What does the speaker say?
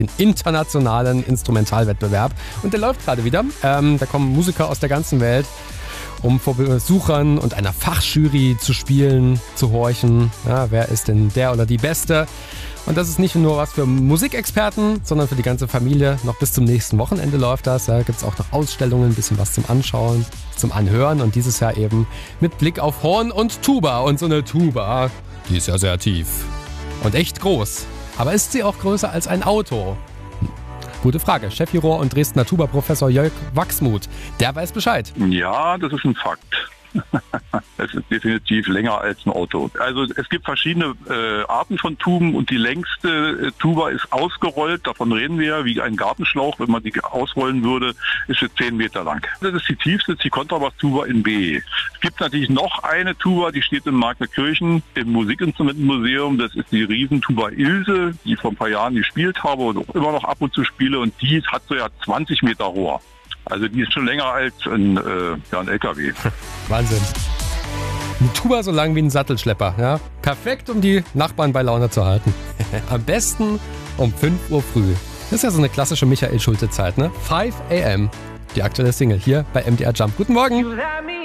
den internationalen Instrumentalwettbewerb. Und der läuft gerade wieder. Da kommen Musiker aus der ganzen Welt, um vor Besuchern und einer Fachjury zu spielen, zu horchen. Ja, wer ist denn der oder die Beste? Und das ist nicht nur was für Musikexperten, sondern für die ganze Familie. Noch bis zum nächsten Wochenende läuft das. Da gibt es auch noch Ausstellungen, ein bisschen was zum Anschauen, zum Anhören. Und dieses Jahr eben mit Blick auf Horn und Tuba. Und so eine Tuba, die ist ja sehr tief und echt groß. Aber ist sie auch größer als ein Auto? Gute Frage. Chefjuror und Dresdner Tuba-Professor Jörg Wachsmuth, der weiß Bescheid. Ja, das ist ein Fakt. Es ist definitiv länger als ein Auto. Also es gibt verschiedene Arten von Tuben und die längste Tuba ist ausgerollt, davon reden wir ja, wie ein Gartenschlauch, wenn man die ausrollen würde, ist sie 10 Meter lang. Das ist die tiefste, die Kontrabass-Tuba in B. Es gibt natürlich noch eine Tuba, die steht in Markneukirchen im Musikinstrumentenmuseum, das ist die Riesentuba Ilse, die ich vor ein paar Jahren gespielt habe und auch immer noch ab und zu spiele und die hat so ja 20 Meter Rohr. Also die ist schon länger als ein LKW. Wahnsinn. Eine Tuba so lang wie ein Sattelschlepper. Ja? Perfekt, um die Nachbarn bei Laune zu halten. Am besten um 5 Uhr früh. Das ist ja so eine klassische Michael Schulte-Zeit, ne? 5 a.m. Die aktuelle Single hier bei MDR Jump. Guten Morgen.